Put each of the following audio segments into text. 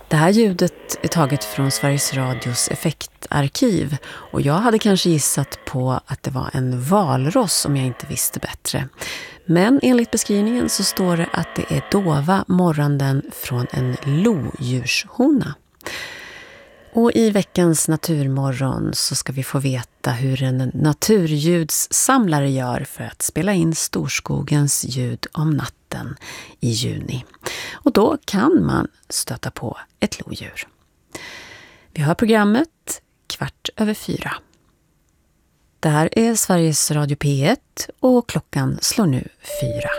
Det här ljudet är taget från Sveriges Radios effektarkiv och jag hade kanske gissat på att det var en valross om jag inte visste bättre. Men enligt beskrivningen så står det att det är dova morranden från en lodjurshona. Och i veckans Naturmorgon så ska vi få veta hur en naturljudssamlare gör för att spela in storskogens ljud om natten i juni. Och då kan man stöta på ett lodjur. Vi har programmet 4:15. Det här är Sveriges Radio P1 och klockan slår nu 4.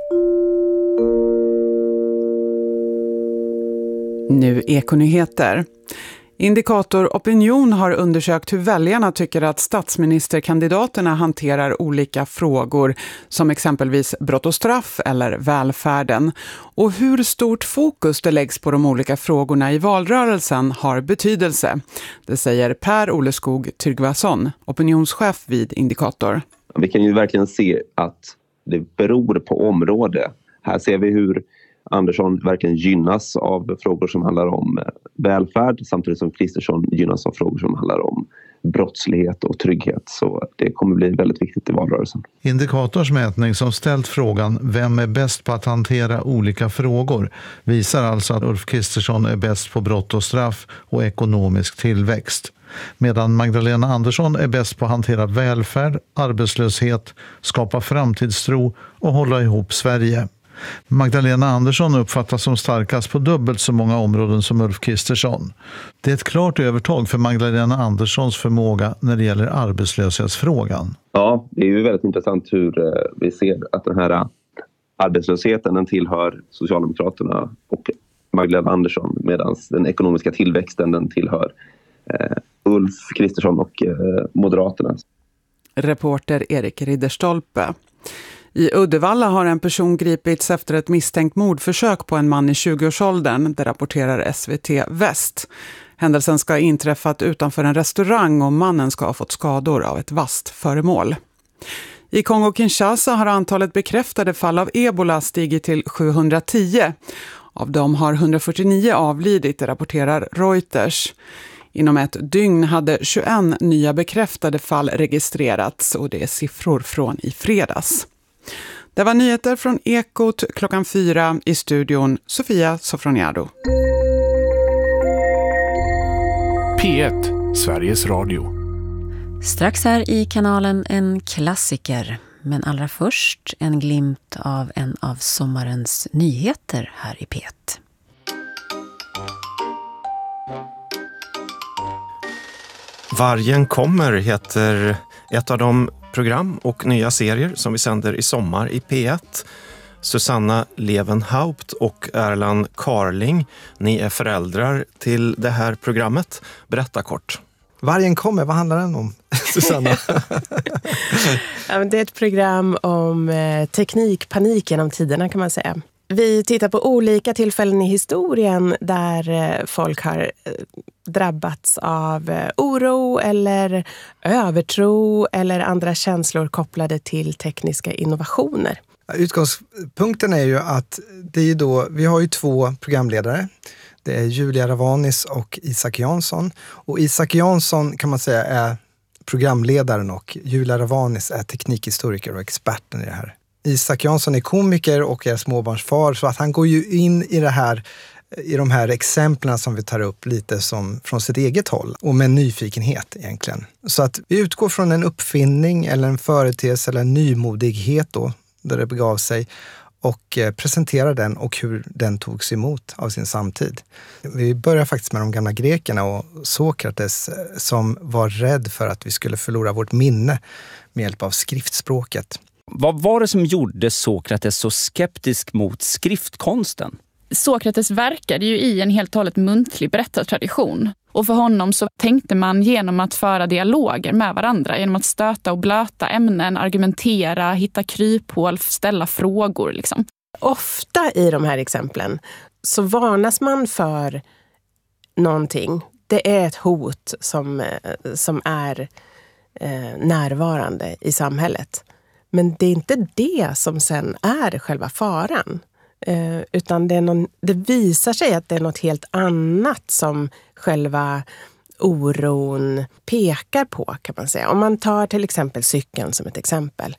Nu Ekonyheter. Indikator Opinion har undersökt hur väljarna tycker att statsministerkandidaterna hanterar olika frågor som exempelvis brott och straff eller välfärden. Och hur stort fokus det läggs på de olika frågorna i valrörelsen har betydelse. Det säger Per Oleskog Tryggvason, opinionschef vid Indikator. Vi kan ju verkligen se att det beror på område. Här ser vi hur Andersson verkligen gynnas av frågor som handlar om välfärd samtidigt som Kristersson gynnas av frågor som handlar om brottslighet och trygghet. Så det kommer bli väldigt viktigt i valrörelsen. Indikators mätning som ställt frågan vem är bäst på att hantera olika frågor visar alltså att Ulf Kristersson är bäst på brott och straff och ekonomisk tillväxt. Medan Magdalena Andersson är bäst på att hantera välfärd, arbetslöshet, skapa framtidstro och hålla ihop Sverige. Magdalena Andersson uppfattas som starkast på dubbelt så många områden som Ulf Kristersson. Det är ett klart övertag för Magdalena Anderssons förmåga när det gäller arbetslöshetsfrågan. Ja, det är ju väldigt intressant hur vi ser att den här arbetslösheten den tillhör Socialdemokraterna och Magdalena Andersson medan den ekonomiska tillväxten den tillhör Ulf Kristersson och Moderaterna. Reporter Erik Ridderstolpe. I Uddevalla har en person gripits efter ett misstänkt mordförsök på en man i 20-årsåldern, det rapporterar SVT Väst. Händelsen ska ha inträffat utanför en restaurang och mannen ska ha fått skador av ett vasst föremål. I Kongo-Kinshasa har antalet bekräftade fall av ebola stigit till 710. Av dem har 149 avlidit, rapporterar Reuters. Inom ett dygn hade 21 nya bekräftade fall registrerats och det är siffror från i fredags. Det var nyheter från Ekot klockan 4 i studion Sofia Sofroniado. P1, Sveriges Radio. Strax här i kanalen en klassiker, men allra först en glimt av en av sommarens nyheter här i P1. Vargen kommer heter ett av de program och nya serier som vi sänder i sommar i P1. Susanna Levenhaupt och Erland Carling, ni är föräldrar till det här programmet. Berätta kort. Vargen kommer, vad handlar den om, Susanna? Ja, men det är ett program om teknikpanik genom tiderna kan man säga. Vi tittar på olika tillfällen i historien där folk har drabbats av oro eller övertro eller andra känslor kopplade till tekniska innovationer. Utgångspunkten är ju att det är då, vi har ju 2 programledare. Det är Julia Ravanis och Isak Jansson. Och Isak Jansson kan man säga är programledaren och Julia Ravanis är teknikhistoriker och experten i det här. Isak Jansson är komiker och är småbarnsfar så att han går ju in i det här, i de här exemplen som vi tar upp lite som från sitt eget håll och med nyfikenhet egentligen. Så att vi utgår från en uppfinning eller en företeelse eller en nymodighet då, där det begav sig och presenterar den och hur den togs emot av sin samtid. Vi börjar faktiskt med de gamla grekerna och Sokrates som var rädd för att vi skulle förlora vårt minne med hjälp av skriftspråket. Vad var det som gjorde Sokrates så skeptisk mot skriftkonsten? Sokrates verkade ju i en helt och hållet muntlig berättartradition. Och för honom så tänkte man genom att föra dialoger med varandra, genom att stöta och blöta ämnen, argumentera, hitta kryphål, ställa frågor liksom. Ofta i de här exemplen så varnas man för någonting. Det är ett hot som är närvarande i samhället. Men det är inte det som sen är själva faran. Utan det visar sig att det är något helt annat som själva oron pekar på, kan man säga. Om man tar till exempel cykeln som ett exempel.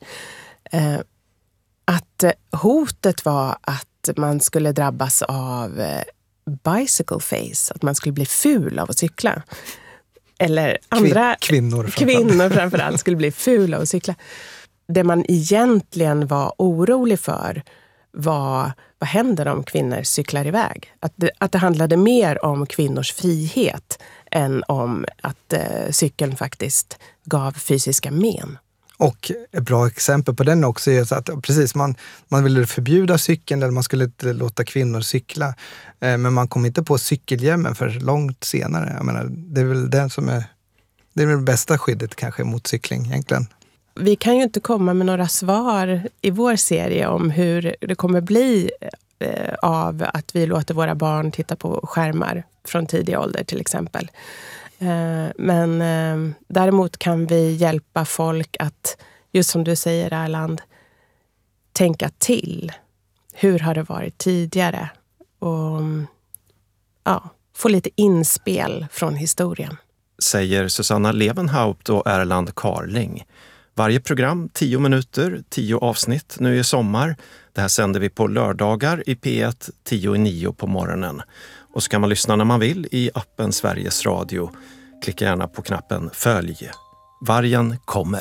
Att hotet var att man skulle drabbas av bicycle face, att man skulle bli ful av att cykla. Eller andra kvinnor framförallt skulle bli fula av att cykla. Det man egentligen var orolig för var, vad händer om kvinnor cyklar iväg? Att det handlade mer om kvinnors frihet än om att cykeln faktiskt gav fysiska men. Och ett bra exempel på den också är att precis, man ville förbjuda cykeln, eller man skulle inte låta kvinnor cykla. Men man kom inte på cykelhjälmen för långt senare. Jag menar, det är väl den som är det bästa skyddet kanske mot cykling egentligen. Vi kan ju inte komma med några svar i vår serie om hur det kommer bli av att vi låter våra barn titta på skärmar från tidig ålder till exempel. Men däremot kan vi hjälpa folk att, just som du säger Erland, tänka till. Hur har det varit tidigare? Och få lite inspel från historien. Säger Susanna Levenhaupt och Erland Carling. Varje program 10 minuter, 10 avsnitt nu i sommar. Det här sänder vi på lördagar i P1 10:09 på morgonen. Och så kan man lyssna när man vill i appen Sveriges Radio. Klicka gärna på knappen Följ. Vargen kommer.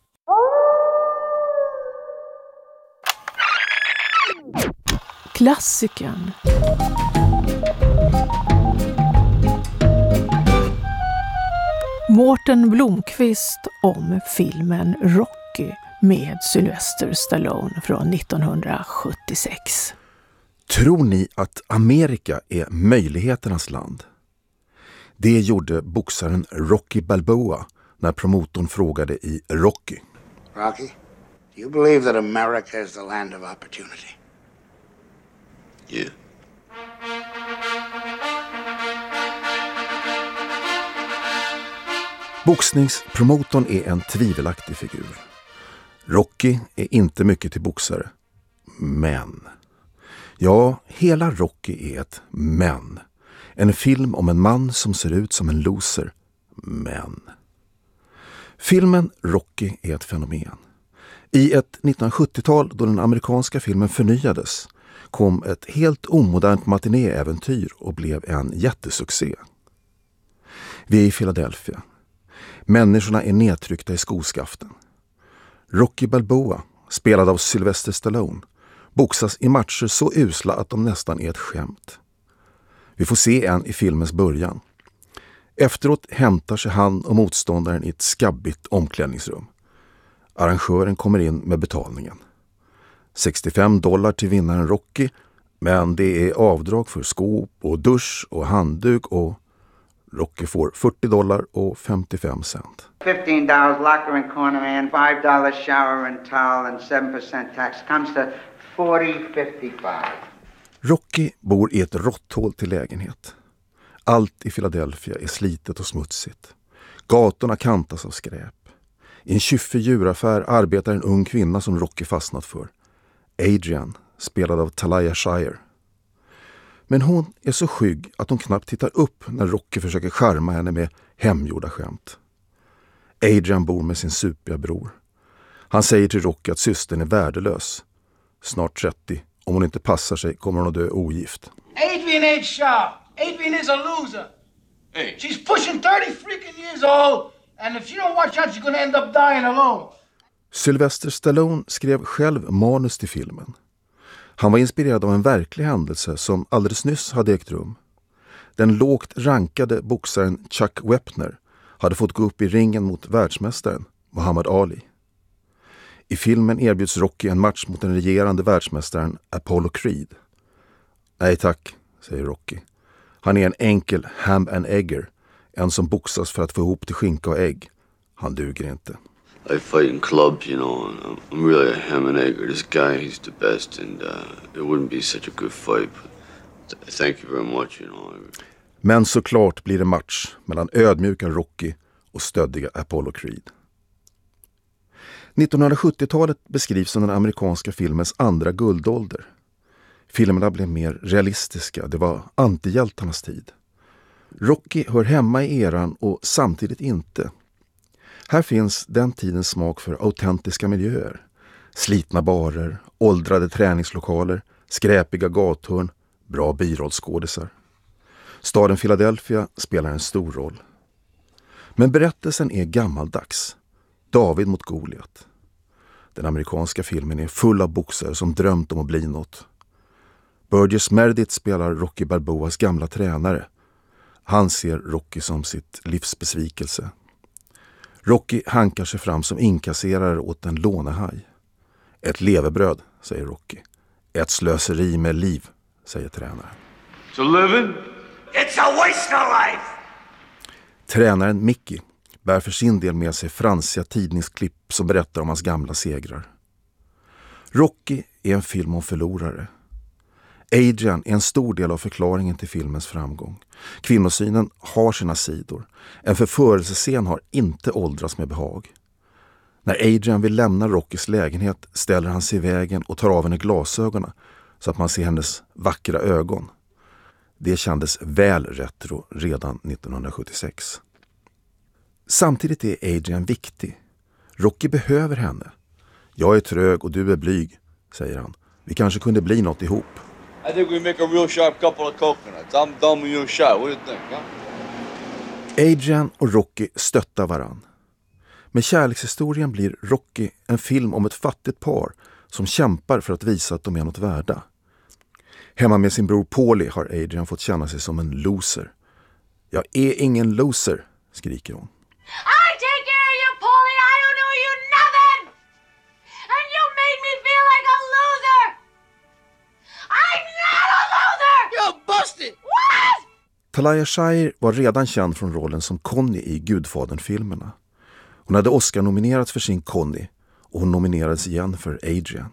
Klassikern. Mårten Blomqvist om filmen Rocky med Sylvester Stallone från 1976. Tror ni att Amerika är möjligheternas land? Det gjorde boxaren Rocky Balboa när promotorn frågade i Rocky. Rocky, do you believe that America is the land of opportunity? Yeah. Boxningspromotorn är en tvivelaktig figur. Rocky är inte mycket till boxare. Men. Ja, hela Rocky är ett men. En film om en man som ser ut som en loser. Men. Filmen Rocky är ett fenomen. I ett 1970-tal då den amerikanska filmen förnyades kom ett helt omodernt matinéäventyr och blev en jättesuccé. Vi är i Philadelphia. Människorna är nedtryckta i skoskaften. Rocky Balboa, spelad av Sylvester Stallone, boxas i matcher så usla att de nästan är ett skämt. Vi får se en i filmens början. Efteråt hämtar sig han och motståndaren i ett skabbigt omklädningsrum. Arrangören kommer in med betalningen. $65 till vinnaren Rocky, men det är avdrag för skåp och dusch och handduk och Rocky får $40 och 55 cent. $15 locker and corner man, $5 shower and towel and 7% tax comes to $40.55. Rocky bor i ett råtthål till lägenhet. Allt i Philadelphia är slitet och smutsigt. Gatorna kantas av skräp. I en kyffig djuraffär arbetar en ung kvinna som Rocky fastnat för. Adrian, spelad av Talia Shire. Men hon är så skygg att hon knappt tittar upp när Rocky försöker charma henne med hemgjorda skämt. Adrian bor med sin supiga bror. Han säger till Rocky att systern är värdelös. Snart 30. Om hon inte passar sig kommer hon att dö ogift. Adrian ain't sharp. Adrian is a loser. Hey. She's pushing 30 freaking years old. And if she don't watch out, she's gonna end up dying alone. Sylvester Stallone skrev själv manus till filmen. Han var inspirerad av en verklig händelse som alldeles nyss hade ägt rum. Den lågt rankade boxaren Chuck Wepner hade fått gå upp i ringen mot världsmästaren Muhammad Ali. I filmen erbjuds Rocky en match mot den regerande världsmästaren Apollo Creed. Nej tack, säger Rocky. Han är en enkel ham and egger, en som boxas för att få ihop till skinka och ägg. Han duger inte. I fight in clubs, you know, and I'm really a ham and egger. This guy, he's the best, and it wouldn't be such a good fight. But thank you very much, you know. Men såklart blir det match mellan ödmjuka Rocky och stöddiga Apollo Creed. 1970-talet beskrivs som den amerikanska filmens andra guldålder. Filmerna blev mer realistiska, det var antihjältarnas tid. Rocky hör hemma i eran och samtidigt inte. Här finns den tidens smak för autentiska miljöer. Slitna barer, åldrade träningslokaler, skräpiga gathörn, bra birollskådisar. Staden Philadelphia spelar en stor roll. Men berättelsen är gammaldags. David mot Goliat. Den amerikanska filmen är full av boxare som drömt om att bli något. Burgess Meredith spelar Rocky Balboas gamla tränare. Han ser Rocky som sitt livs besvikelse. Rocky hankar sig fram som inkasserare åt en lånehaj. Ett levebröd, säger Rocky. Ett slöseri med liv, säger tränaren. It's a living. It's a waste of life. Tränaren Mickey bär för sin del med sig fransiga tidningsklipp som berättar om hans gamla segrar. Rocky är en film om förlorare. Adrian är en stor del av förklaringen till filmens framgång. Kvinnosynen har sina sidor. En förförelsescen har inte åldrats med behag. När Adrian vill lämna Rockys lägenhet ställer han sig i vägen och tar av henne glasögonen så att man ser hennes vackra ögon. Det kändes väl retro redan 1976. Samtidigt är Adrian viktig. Rocky behöver henne. Jag är trög och du är blyg, säger han. Vi kanske kunde bli något ihop. I think we make a real sharp couple of coconuts. I'm dumb and you're shy. What do you think, huh? Adrian och Rocky stöttar varann. Med kärlekshistorien blir Rocky en film om ett fattigt par som kämpar för att visa att de är något värda. Hemma med sin bror Paulie har Adrian fått känna sig som en loser. Jag är ingen loser, skriker hon. I take care of you, Paulie. I don't know you nothing. And you made me feel like a loser. I'm not a loser. You're busted. What? Talia Shire var redan känd från rollen som Connie i Gudfadern-filmerna. Hon hade Oscar-nominerats för sin Connie och hon nominerades igen för Adrian.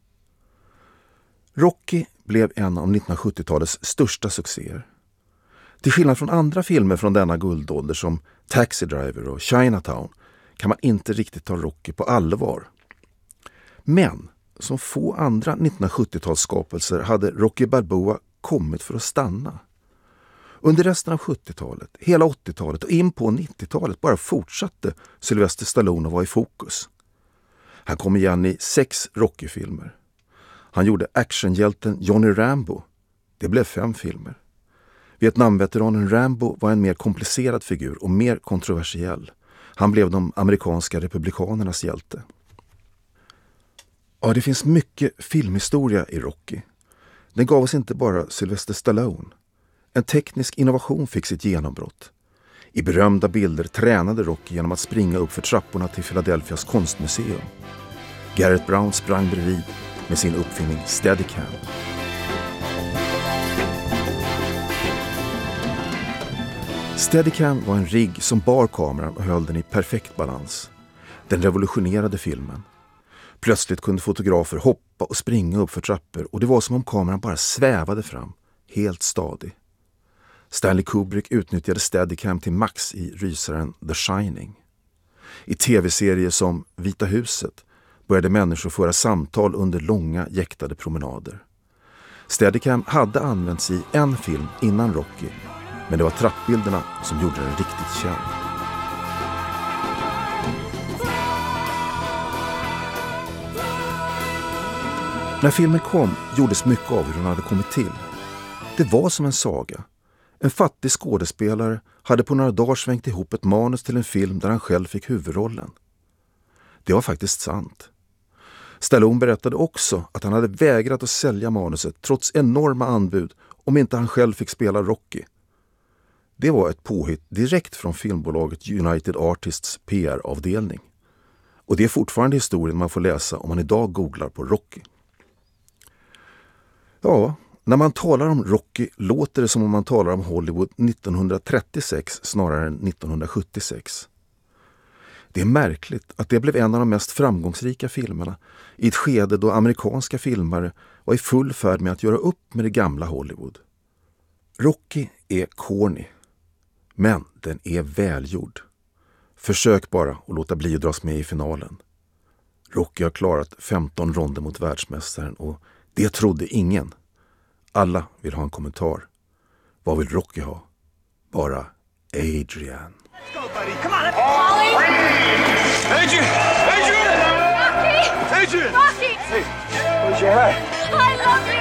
Rocky blev en av 1970-talets största succéer. Till skillnad från andra filmer från denna guldålder som Taxi Driver och Chinatown kan man inte riktigt ta Rocky på allvar. Men som få andra 1970-talsskapelser hade Rocky Balboa kommit för att stanna. Under resten av 70-talet, hela 80-talet och in på 90-talet bara fortsatte Sylvester Stallone att vara i fokus. Han kom igen i 6 Rocky-filmer. Han gjorde actionhjälten Johnny Rambo. Det blev 5 filmer. Vietnamveteranen Rambo var en mer komplicerad figur och mer kontroversiell. Han blev de amerikanska republikanernas hjälte. Ja, det finns mycket filmhistoria i Rocky. Den gav oss inte bara Sylvester Stallone. En teknisk innovation fick sitt genombrott. I berömda bilder tränade Rocky genom att springa upp för trapporna till Philadelphias konstmuseum. Garrett Brown sprang bredvid med sin uppfinning Steadicam. Steadicam var en rigg som bar kameran och höll den i perfekt balans. Den revolutionerade filmen. Plötsligt kunde fotografer hoppa och springa upp för trappor och det var som om kameran bara svävade fram, helt stadig. Stanley Kubrick utnyttjade Steadicam till max i rysaren The Shining. I tv-serier som Vita huset började människor föra samtal under långa jäktade promenader. Steadicam hade använts i en film innan Rocky, men det var trappbilderna som gjorde den riktigt känd. När filmen kom gjordes mycket av hur den hade kommit till. Det var som en saga. En fattig skådespelare hade på några dagar svängt ihop ett manus till en film där han själv fick huvudrollen. Det var faktiskt sant. Stallone berättade också att han hade vägrat att sälja manuset trots enorma anbud om inte han själv fick spela Rocky. Det var ett påhitt direkt från filmbolaget United Artists PR-avdelning. Och det är fortfarande historien man får läsa om man idag googlar på Rocky. Ja, när man talar om Rocky låter det som om man talar om Hollywood 1936 snarare än 1976. Det är märkligt att det blev en av de mest framgångsrika filmerna i ett skede då amerikanska filmare var i full färd med att göra upp med det gamla Hollywood. Rocky är corny, men den är välgjord. Försök bara att låta bli att dras med i finalen. Rocky har klarat 15 ronder mot världsmästaren och det trodde ingen. Alla vill ha en kommentar. Vad vill Rocky ha? Bara Adrian. Let's go, buddy. Come on, let's go. Adrian! Adrian! Rocky! Adrian! Rocky! Hey, where's your hat? I love you!